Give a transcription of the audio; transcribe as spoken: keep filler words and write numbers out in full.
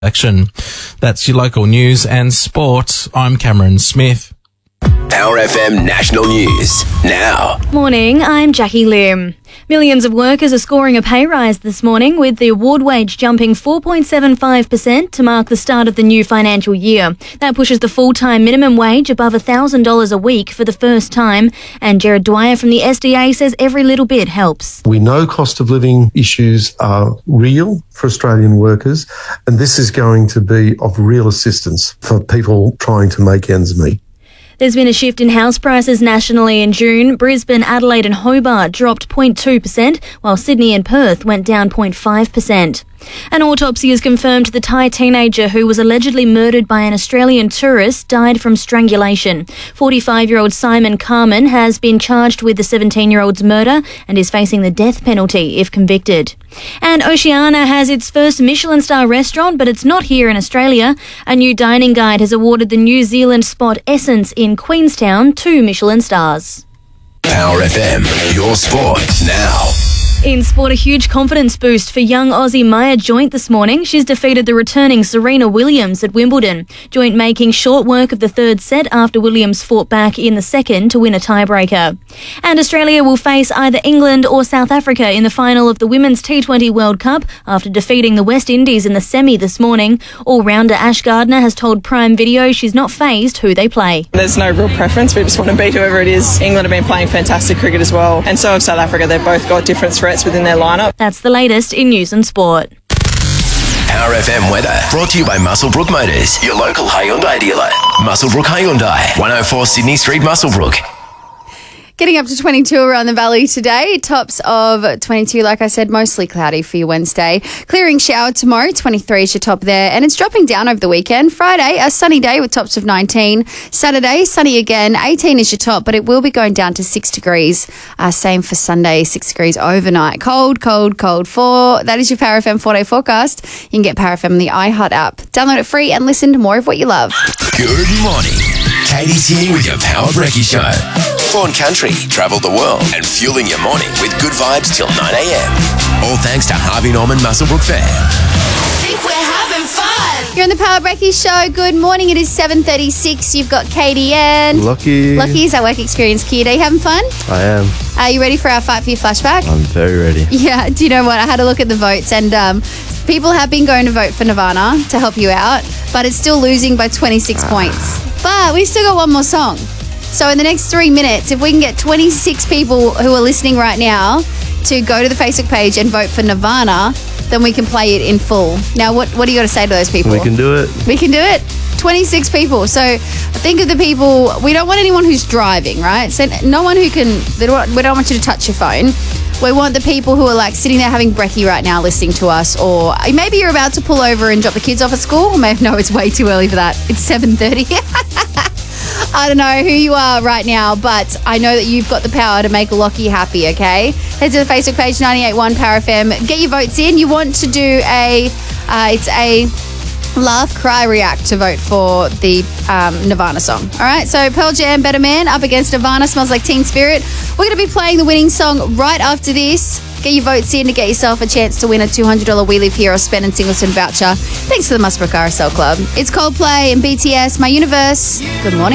Action. That's your local news and sport. I'm Cameron Smith. Power F M National News now. Morning, I'm Jackie Lim. Millions of workers are scoring a pay rise this morning, with the award wage jumping four point seven five percent to mark the start of the new financial year. That pushes the full-time minimum wage above one thousand dollars a week for the first time, and Jared Dwyer from the S D A says every little bit helps. We know cost of living issues are real for Australian workers, and this is going to be of real assistance for people trying to make ends meet. There's been a shift in house prices nationally in June. Brisbane, Adelaide and Hobart dropped zero point two percent, while Sydney and Perth went down zero point five percent. An autopsy has confirmed the Thai teenager who was allegedly murdered by an Australian tourist died from strangulation. forty-five-year-old Simon Carmen has been charged with the seventeen-year-old's murder and is facing the death penalty if convicted. And Oceania has its first Michelin star restaurant, but it's not here in Australia. A new dining guide has awarded the New Zealand spot Essence in Queenstown two Michelin stars. Power F M, your sport now. In sport, a huge confidence boost for young Aussie Maya Joint this morning. She's defeated the returning Serena Williams at Wimbledon. Joint making short work of the third set after Williams fought back in the second to win a tiebreaker. And Australia will face either England or South Africa in the final of the Women's T twenty World Cup after defeating the West Indies in the semi this morning. All-rounder Ash Gardner has told Prime Video she's not fazed who they play. There's no real preference. We just want to beat whoever it is. England have been playing fantastic cricket as well, and so have South Africa. They've both got different threats within their lineup. That's the latest in news and sport. Power F M weather brought to you by Muswellbrook Motors, your local Hyundai dealer. Muswellbrook Hyundai, one oh four Sydney Street, Muswellbrook. Getting up to twenty-two around the valley today. Tops of twenty-two, like I said, mostly cloudy for your Wednesday. Clearing shower tomorrow, twenty-three is your top there. And it's dropping down over the weekend. Friday, a sunny day with tops of nineteen. Saturday, sunny again, eighteen is your top, but it will be going down to six degrees. Uh, same for Sunday, six degrees overnight. Cold, cold, cold. For that is your Power F M four-day forecast. You can get Power F M on the iHeart app. Download it free and listen to more of what you love. Good morning. Katie's here with your Power Brekkie Show. Born country, travel the world, and fueling your morning with good vibes till nine a.m. All thanks to Harvey Norman Muswellbrook Fair. Think we're having fun. You're on the Power Brekkie Show. Good morning. It is seven thirty-six. You've got Katie and Lucky. Lucky is our work experience kid. Are you having fun? I am. Are you ready for our Fight For You flashback? I'm very ready. Yeah. Do you know what? I had a look at the votes, and um, people have been going to vote for Nirvana to help you out, but it's still losing by twenty-six ah. points. But we still got one more song. So in the next three minutes, if we can get twenty-six people who are listening right now to go to the Facebook page and vote for Nirvana, then we can play it in full. Now, what what do you got to say to those people? We can do it. We can do it. twenty-six people. So think of the people. We don't want anyone who's driving, right? So no one who can. We don't want you to touch your phone. We want the people who are like sitting there having brekkie right now listening to us, or maybe you're about to pull over and drop the kids off at school. Maybe, no, it's way too early for that. It's seven thirty. I don't know who you are right now, but I know that you've got the power to make Lockie happy, okay? Head to the Facebook page, ninety-eight point one Power F M. Get your votes in. You want to do a, uh, it's a laugh, cry, react to vote for the um, Nirvana song. All right, so Pearl Jam, Better Man, up against Nirvana, Smells Like Teen Spirit. We're going to be playing the winning song right after this. Get your votes in to get yourself a chance to win a two hundred dollars We Live Here or Spend in Singleton voucher. Thanks to the Muswellbrook R S L Club. It's Coldplay and B T S, My Universe. Good morning.